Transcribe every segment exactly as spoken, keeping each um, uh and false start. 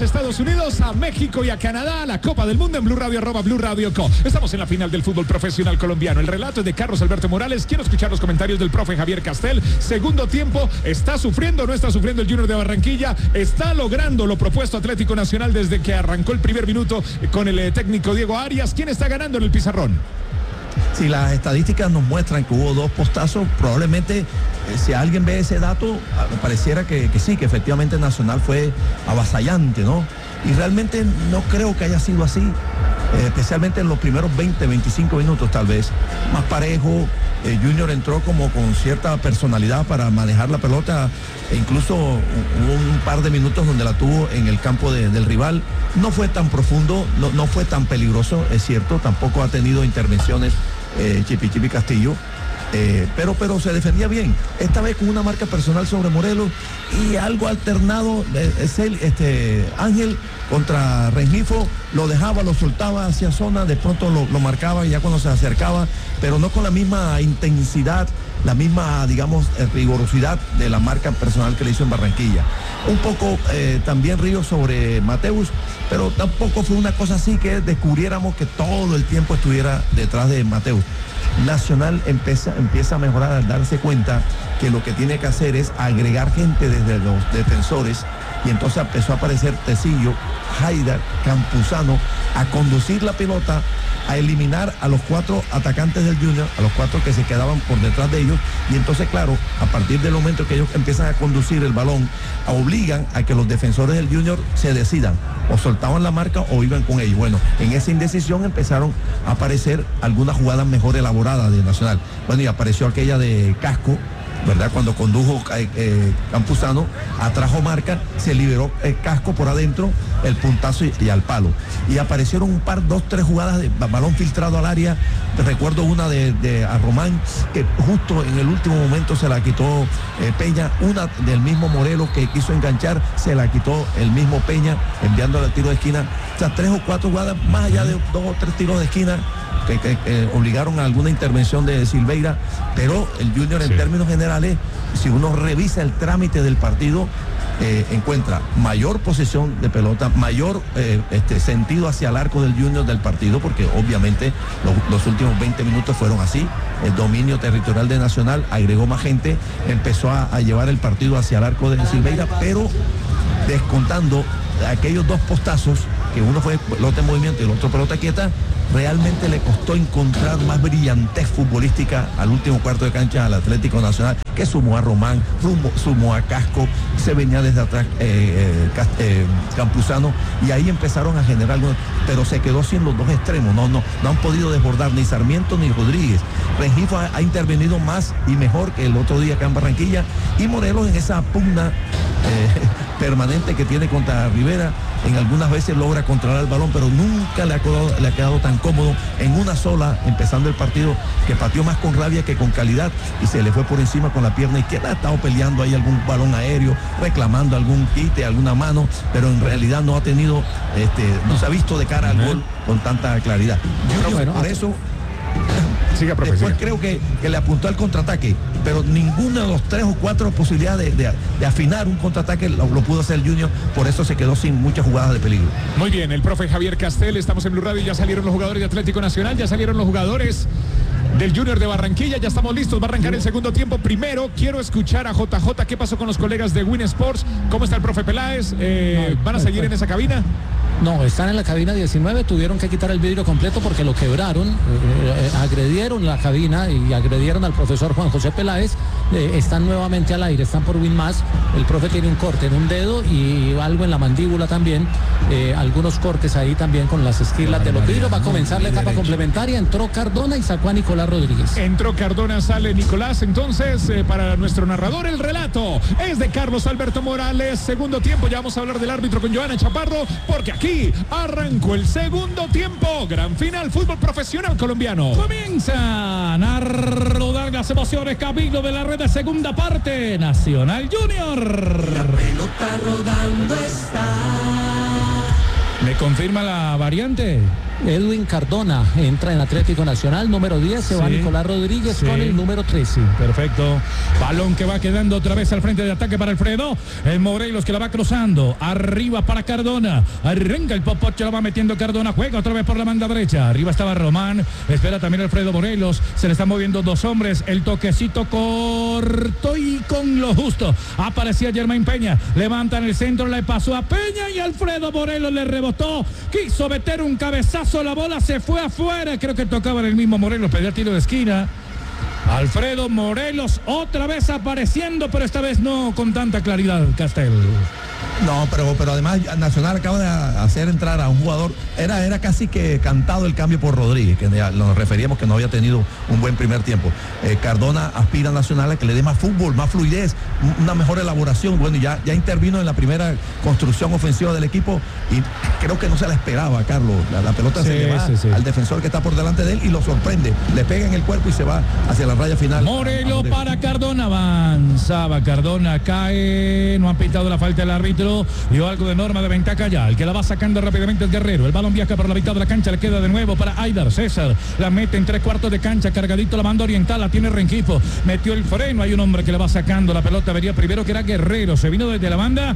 Estados Unidos, a México y a Canadá, la Copa del Mundo en Blue Radio, arroba Blue Radio Co. Estamos en la final del fútbol profesional colombiano. El relato es de Carlos Alberto Morales. Quiero escuchar los comentarios del profe Javier Castel. Segundo tiempo, ¿está sufriendo o no está sufriendo el Junior de Barranquilla? ¿Está logrando lo propuesto Atlético Nacional desde que arrancó el primer minuto con el eh, técnico Diego Arias? ¿Quién está ganando en el pizarrón? Si las estadísticas nos muestran que hubo dos postazos, probablemente eh, si alguien ve ese dato, pareciera que, que sí, que efectivamente Nacional fue avasallante, ¿no? Y realmente no creo que haya sido así, eh, especialmente en los primeros veinte, veinticinco minutos tal vez, más parejo. eh, Junior entró como con cierta personalidad para manejar la pelota, e incluso hubo un par de minutos donde la tuvo en el campo de, del rival. No fue tan profundo, no, no fue tan peligroso, es cierto, tampoco ha tenido intervenciones eh, Chipi Chipi Castillo. Eh, pero, pero se defendía bien, esta vez con una marca personal sobre Morelos y algo alternado. eh, es el, este, Ángel contra Rengifo, lo dejaba, lo soltaba hacia zona, de pronto lo, lo marcaba ya cuando se acercaba, pero no con la misma intensidad, la misma, digamos, eh, rigurosidad de la marca personal que le hizo en Barranquilla. Un poco eh, también Río sobre Mateus, pero tampoco fue una cosa así que descubriéramos que todo el tiempo estuviera detrás de Mateus. Nacional empieza, empieza a mejorar al darse cuenta que lo que tiene que hacer es agregar gente desde los defensores, y entonces empezó a aparecer Tecillo, Haidar, Campuzano, a conducir la pelota, a eliminar a los cuatro atacantes del Junior, a los cuatro que se quedaban por detrás de ellos, y entonces claro, a partir del momento que ellos empiezan a conducir el balón, obligan a que los defensores del Junior se decidan, o soltaban la marca o iban con ellos. Bueno, en esa indecisión empezaron a aparecer algunas jugadas mejor elaboradas de Nacional. Bueno, y apareció aquella de Casco, ¿verdad? Cuando condujo eh, eh, Campuzano, atrajo marca, se liberó el Casco por adentro, el puntazo y, y al palo. Y aparecieron un par, dos, tres jugadas de balón filtrado al área. Te recuerdo una de, de a Román, que justo en el último momento se la quitó eh, Peña, una del mismo Morelos que quiso enganchar, se la quitó el mismo Peña, enviándola al tiro de esquina. O sea, tres o cuatro jugadas, más allá de dos o tres tiros de esquina, que, que, que obligaron a alguna intervención de Silveira, pero el Junior en sí, términos generales, si uno revisa el trámite del partido, eh, encuentra mayor posesión de pelota, mayor eh, este, sentido hacia el arco del Junior del partido, porque obviamente los, los últimos veinte minutos fueron así. El dominio territorial de Nacional agregó más gente, empezó a, a llevar el partido hacia el arco de Silveira, pero descontando aquellos dos postazos, que uno fue pelota en movimiento y el otro pelota quieta, realmente le costó encontrar más brillantez futbolística al último cuarto de cancha al Atlético Nacional, que sumó a Román, sumó a Casco, se venía desde atrás eh, eh, eh, Campuzano, y ahí empezaron a generar algo, pero se quedó sin los dos extremos, no, no, no han podido desbordar ni Sarmiento ni Rodríguez. Rengifo ha, ha intervenido más y mejor que el otro día acá en Barranquilla, y Morelos en esa pugna eh, permanente que tiene contra Rivera, en algunas veces logra controlar el balón, pero nunca le ha quedado, le ha quedado tan cómodo en una sola, empezando el partido, que pateó más con rabia que con calidad, y se le fue por encima con la pierna izquierda. Ha estado peleando ahí algún balón aéreo, reclamando algún quite, alguna mano, pero en realidad no ha tenido, este, no se ha visto de cara al gol con tanta claridad. Yo, bueno, por eso siga, profe, después siga. creo que, que le apuntó al contraataque, pero ninguna de los tres o cuatro posibilidades de, de, de afinar un contraataque lo, lo pudo hacer Junior, por eso se quedó sin muchas jugadas de peligro. Muy bien, el profe Javier Castel, estamos en Blue Radio, ya salieron los jugadores de Atlético Nacional, ya salieron los jugadores del Junior de Barranquilla, ya estamos listos, va a arrancar el segundo tiempo. Primero quiero escuchar a J J, ¿qué pasó con los colegas de Win Sports? ¿Cómo está el profe Peláez? Eh, ¿Van a seguir en esa cabina? No, están en la cabina diecinueve, tuvieron que quitar el vidrio completo porque lo quebraron, eh, eh, agredieron la cabina y agredieron al profesor Juan José Peláez. Eh, están nuevamente al aire, están por Win Más. El profe tiene un corte en un dedo y algo en la mandíbula también, eh, algunos cortes ahí también con las esquilas de los vidrios. Va a comenzar la etapa complementaria, entró Cardona y sacó a Nicolás Rodríguez. Entró Cardona, sale Nicolás, entonces eh, para nuestro narrador el relato es de Carlos Alberto Morales. Segundo tiempo, ya vamos a hablar del árbitro con Joana Chaparro, porque aquí arrancó el segundo tiempo, gran final, fútbol profesional colombiano. Comienzan a rodar las emociones, camino de la red de segunda parte, Nacional Junior. La pelota rodando está. ¿Me confirma la variante? Edwin Cardona entra en Atlético Nacional, número diez, se va Sí. Nicolás Rodríguez Sí. con el número trece. Perfecto. Balón que va quedando otra vez al frente de ataque para Alfredo. El Morelos que la va cruzando. Arriba para Cardona. Arranca el popocho, la va metiendo Cardona. Juega otra vez por la banda derecha. Arriba estaba Román. Espera también Alfredo Morelos. Se le están moviendo dos hombres. El toquecito corto y con lo justo. Aparecía Germain Peña. Levanta en el centro, le pasó a Peña y Alfredo Morelos le rebotó. Quiso meter un cabezazo. La bola se fue afuera. Creo que tocaba en el mismo Morelos. Pedía tiro de esquina. Alfredo Morelos otra vez apareciendo, pero esta vez no con tanta claridad, Castel. No, pero, pero además Nacional acaba de hacer entrar a un jugador, era, era casi que cantado el cambio por Rodríguez, que ya nos referíamos que no había tenido un buen primer tiempo. Eh, Cardona aspira a Nacional a que le dé más fútbol, más fluidez, una mejor elaboración. Bueno, ya, ya intervino en la primera construcción ofensiva del equipo y creo que no se la esperaba, Carlos. La, la pelota Sí, se le va sí, sí. al defensor que está por delante de él y lo sorprende. Le pega en el cuerpo y se va hacia la raya final. Morelos para Cardona, avanzaba Cardona, cae, no ha pitado la falta del árbitro, dio algo de norma de ventaja ya, el que la va sacando rápidamente es Guerrero, el balón viaja por la mitad de la cancha, le queda de nuevo para Aidar César, la mete en tres cuartos de cancha, cargadito la banda oriental, la tiene Rengifo, metió el freno, hay un hombre que le va sacando la pelota, vería primero que era Guerrero, se vino desde la banda.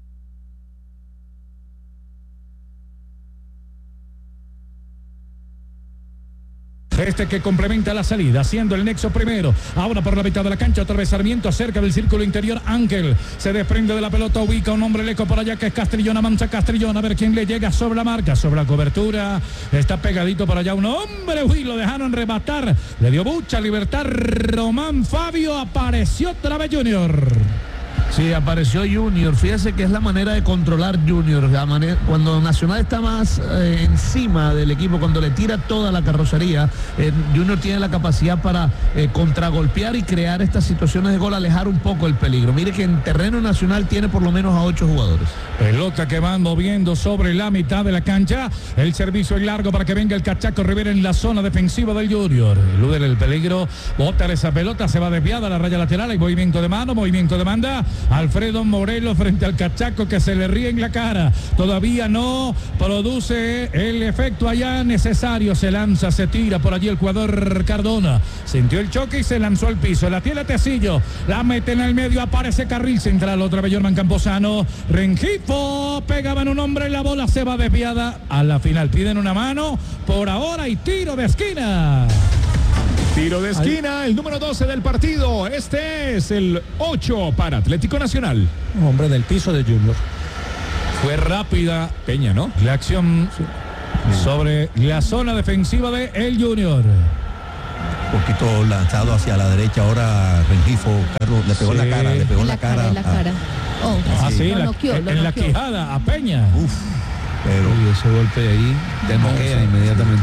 Este que complementa la salida, haciendo el nexo primero. Ahora por la mitad de la cancha, otra vez Sarmiento, cerca del círculo interior. Ángel se desprende de la pelota, ubica un hombre leco por allá que es Castrillón, avanza Castrillón, a ver quién le llega sobre la marca, sobre la cobertura. Está pegadito por allá un hombre, uy, lo dejaron rematar. Le dio mucha libertad Román Fabio, apareció otra vez Junior. Sí, apareció Junior. Fíjese que es la manera de controlar Junior. La manera, cuando Nacional está más eh, encima del equipo, cuando le tira toda la carrocería, eh, Junior tiene la capacidad para eh, contragolpear y crear estas situaciones de gol, alejar un poco el peligro. Mire que en terreno nacional tiene por lo menos a ocho jugadores. Pelota que van moviendo sobre la mitad de la cancha. El servicio es largo para que venga el Cachaco Rivera en la zona defensiva del Junior. Elude el peligro, bota esa pelota, se va desviada a la raya lateral. Hay movimiento de mano, movimiento de banda. Alfredo Morelos frente al Cachaco que se le ríe en la cara. Todavía no produce el efecto allá necesario. Se lanza, se tira por allí el jugador Cardona. Sintió el choque y se lanzó al piso. La tiene Tecillo. La mete en el medio. Aparece carril central. Otra vez Jorman Camposano. Rengifo. Pegaban un hombre. La bola se va desviada. A la final piden una mano. Por ahora y tiro de esquina. Tiro de esquina, el número doce del partido. Este es el ocho para Atlético Nacional. Hombre del piso de Junior. Fue rápida Peña, ¿no? la acción sobre la zona defensiva de el Junior. Un poquito lanzado hacia la derecha, ahora Rengifo, Carlos, le pegó Sí. en la cara, le pegó en la, cara. en la cara. Oh, Ah, sí, lo la- noqueó, en, lo en la noqueó. quijada a Peña. Uf, pero Y ese golpe de ahí te noquea inmediatamente.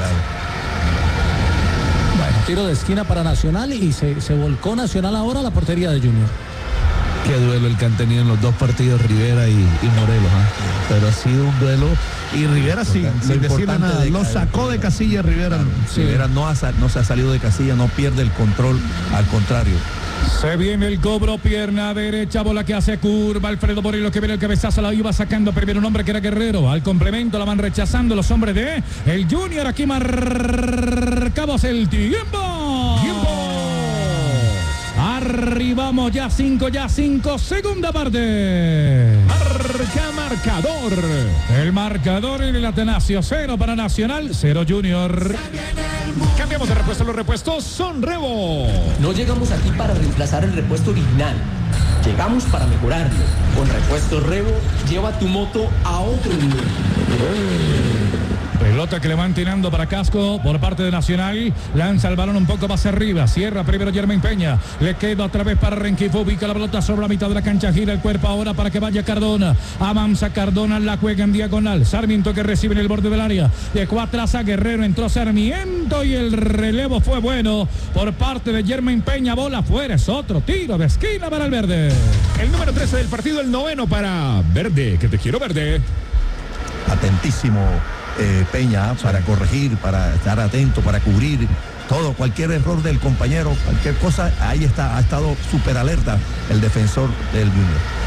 Bueno, tiro de esquina para Nacional y se, se volcó Nacional ahora a la portería de Junior. Qué duelo el que han tenido en los dos partidos Rivera y, y Morelos, ¿ah? Pero ha sido un duelo. Y Rivera sin, Lo sin decirle importante nada, de- lo sacó de casilla Rivera. si Rivera no, ha, sa- no se ha salido de casilla, no pierde el control, al contrario. Se viene el cobro, pierna derecha, bola que hace curva. Alfredo Morelos que viene el cabezazo, la iba sacando primero un hombre que era Guerrero. Al complemento la van rechazando los hombres de el Junior. Aquí marcamos el tiempo. ¡Tiempo! Arribamos ya cinco, ya cinco, segunda parte. Marca marcador. El marcador en el Atenasio, cero para Nacional, cero Junior. Cambiamos de repuesto, los repuestos son Revo. No llegamos aquí para reemplazar el repuesto original. Llegamos para mejorarlo. Con Repuestos Revo, lleva tu moto a otro nivel. Pelota que le van tirando para Casco por parte de Nacional. Lanza el balón un poco más arriba. Cierra primero Germain Peña. Le queda otra vez para Rengifo. Ubica la pelota sobre la mitad de la cancha. Gira el cuerpo ahora para que vaya Cardona. Avanza Cardona. La juega en diagonal. Sarmiento que recibe en el borde del área. De cuatro a Guerrero. Entró Sarmiento y el relevo fue bueno por parte de Germain Peña. Bola fuera. Es otro tiro de esquina para el verde. El número trece del partido, el noveno para Verde. Que te quiero, Verde. Atentísimo eh, Peña, para corregir, para estar atento, para cubrir todo, cualquier error del compañero, cualquier cosa, ahí está, ha estado súper alerta el defensor del Junior.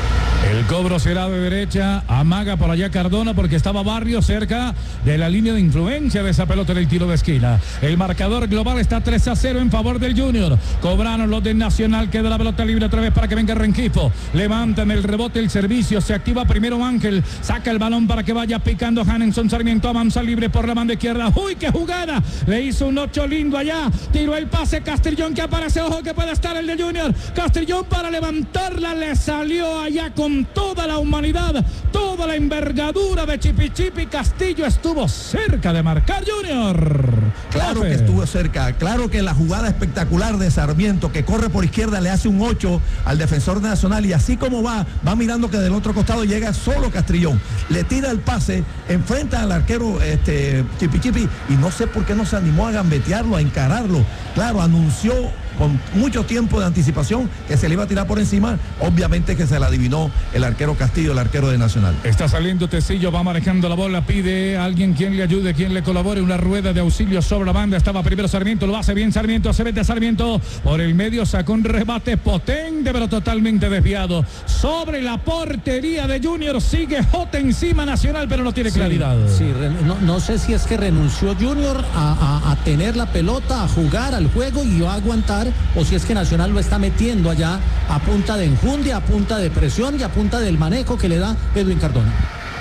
El cobro será de derecha, amaga por allá Cardona porque estaba Barrio cerca de la línea de influencia de esa pelota en el tiro de esquina. El marcador global está tres a cero en favor del Junior. Cobraron los del Nacional, queda la pelota libre otra vez para que venga Rengifo. Levantan el rebote, el servicio, se activa primero Ángel, saca el balón para que vaya picando Hanenson Sarmiento, avanza libre por la banda izquierda. ¡Uy, qué jugada! Le hizo un ocho lindo allá, tiró el pase Castrillón que aparece, ojo que puede estar el de Junior. Castrillón para levantarla, le salió allá con toda la humanidad, toda la envergadura de Chipichipi. Castillo estuvo cerca de marcar Junior. Claro Profe. que estuvo cerca, claro que la jugada espectacular de Sarmiento que corre por izquierda le hace un ocho al defensor nacional y así como va, va mirando que del otro costado llega solo Castrillón, le tira el pase, enfrenta al arquero este, Chipichipi y no sé por qué no se animó a gambetearlo, a encararlo. Claro, anunció con mucho tiempo de anticipación que se le iba a tirar por encima, obviamente que se la adivinó el arquero Castillo, el arquero de Nacional. Está saliendo Tecillo, va manejando la bola, pide a alguien quien le ayude, quien le colabore, una rueda de auxilio sobre la banda. Estaba primero Sarmiento, lo hace bien Sarmiento, se mete a Sarmiento por el medio, sacó un rebate potente pero totalmente desviado sobre la portería de Junior. Sigue Jota encima Nacional pero no tiene Sí, claridad. sí, no, no sé si es que renunció Junior a, a, a tener la pelota, a jugar al juego y va a aguantar, o si es que Nacional lo está metiendo allá a punta de enjundia, a punta de presión y a punta del manejo que le da Edwin Cardona.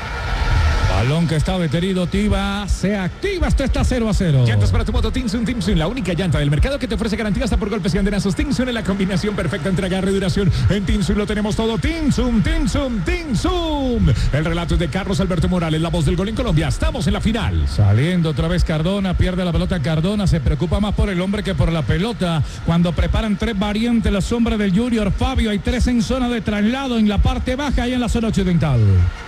Balón que está detenido, Tiva, se activa, esto está cero a cero. Llantas para tu moto Tinsun, Tinsun, la única llanta del mercado que te ofrece garantía hasta por golpes y andenazos. Tinsun es la combinación perfecta entre agarre y duración. En Tinsun lo tenemos todo. Tinsun, Tinsun, Tinsun. El relato es de Carlos Alberto Morales, la voz del gol en Colombia. Estamos en la final. Saliendo otra vez Cardona, pierde la pelota Cardona, se preocupa más por el hombre que por la pelota. Cuando preparan tres variantes, la sombra del Junior, Fabio, hay tres en zona de traslado en la parte baja y en la zona occidental.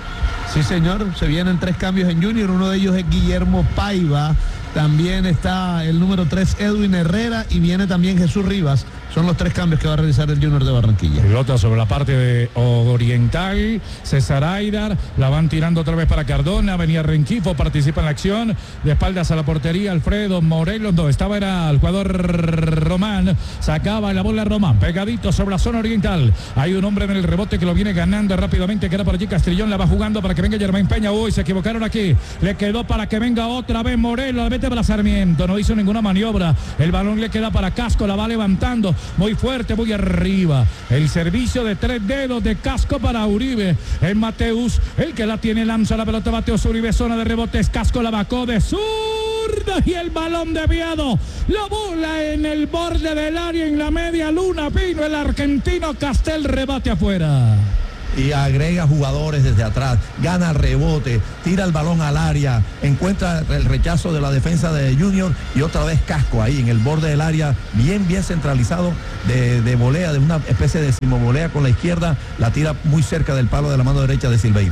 Sí, señor, se vienen tres cambios en Junior, uno de ellos es Guillermo Paiva, también está el número tres Edwin Herrera y viene también Jesús Rivas. Son los tres cambios que va a realizar el Junior de Barranquilla. Pelota sobre la parte de oriental, César Aidar, la van tirando otra vez para Cardona, venía Rengifo, participa en la acción, de espaldas a la portería, Alfredo Morelos, donde estaba era el jugador Román, sacaba la bola Román, pegadito sobre la zona oriental, hay un hombre en el rebote que lo viene ganando rápidamente, que era por allí Castrillón, la va jugando para que venga Germán Peña, uy, se equivocaron aquí, le quedó para que venga otra vez Morelos, la mete para Sarmiento, no hizo ninguna maniobra, el balón le queda para Casco, la va levantando, muy fuerte, muy arriba. El servicio de tres dedos de Casco para Uribe. El Mateus, el que la tiene, lanza la pelota Mateus Uribe, zona de rebotes. Casco la bacó de zurda y el balón desviado. La bola en el borde del área, en la media luna. Vino el argentino Castel, rebate afuera. Y agrega jugadores desde atrás, gana el rebote, tira el balón al área, encuentra el rechazo de la defensa de Junior y otra vez Casco ahí en el borde del área, bien, bien centralizado de, de volea, de una especie de simovolea con la izquierda, la tira muy cerca del palo de la mano derecha de Silveira.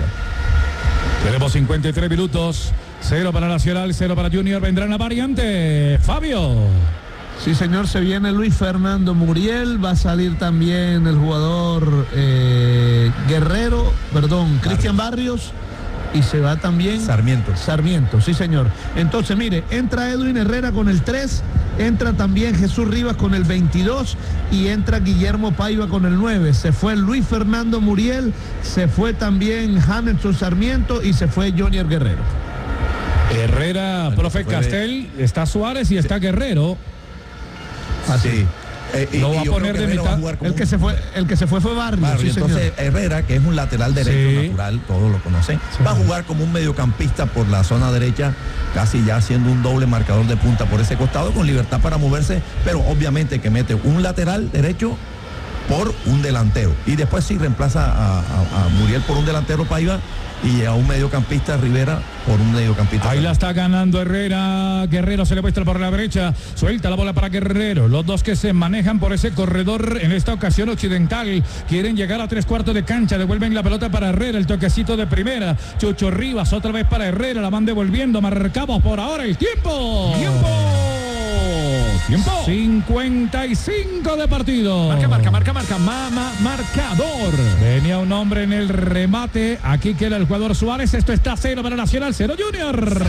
Tenemos cincuenta y tres minutos, cero para Nacional, cero para Junior, vendrá una variante, Fabio. Sí, señor, se viene Luis Fernando Muriel, va a salir también el jugador eh, Guerrero, perdón, Cristian Barrios, y se va también Sarmiento. Sarmiento, sí, señor. Entonces, mire, entra Edwin Herrera con el tres, entra también Jesús Rivas con el veintidós y entra Guillermo Paiva con el nueve. Se fue Luis Fernando Muriel, se fue también Hanelson Sarmiento y se fue Junior Guerrero. Herrera, bueno, profe Castel, está Suárez y está sí. Guerrero. Así. Eh, y, lo va a poner de mitad. El que se fue, el que se fue fue Barrio. Barrio. Sí, entonces señor. Herrera, que es un lateral derecho sí. natural, todos lo conocen, sí. va a jugar como un mediocampista por la zona derecha, casi ya siendo un doble marcador de punta por ese costado, con libertad para moverse, pero obviamente que mete un lateral derecho por un delantero. Y después sí reemplaza a, a, a Muriel por un delantero Paiva y a un mediocampista Rivera por un mediocampista. Ahí la está ganando Herrera. Guerrero se le muestra por la derecha. Suelta la bola para Guerrero. Los dos que se manejan por ese corredor en esta ocasión occidental. Quieren llegar a tres cuartos de cancha. Devuelven la pelota para Herrera. El toquecito de primera. Chucho Rivas otra vez para Herrera. La van devolviendo. Marcamos por ahora el tiempo. ¡Tiempo! Tiempo. cincuenta y cinco de partido. Marca, marca, marca, marca. Mama, marcador. Venía un hombre en el remate. Aquí queda el jugador Suárez. Esto está cero para Nacional, cero Junior.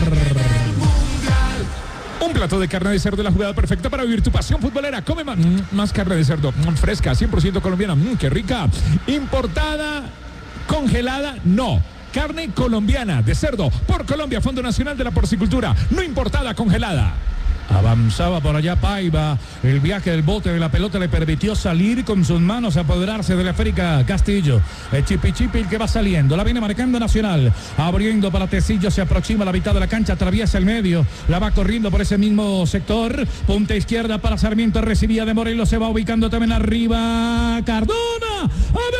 Un plato de carne de cerdo, la jugada perfecta para vivir tu pasión futbolera. Come más, más carne de cerdo, fresca, cien por ciento colombiana. Mmm, qué rica. Importada Congelada, no. Carne colombiana de cerdo por Colombia, Fondo Nacional de la Porcicultura, no importada, congelada. Avanzaba por allá Paiva, el viaje del bote de la pelota le permitió salir con sus manos, apoderarse de la esférica Castillo. El Chipi Chipi que va saliendo, la viene marcando Nacional, abriendo para Tecillo, se aproxima a la mitad de la cancha, atraviesa el medio, la va corriendo por ese mismo sector, punta izquierda para Sarmiento, recibía de Morelos, se va ubicando también arriba Cardona, a ver.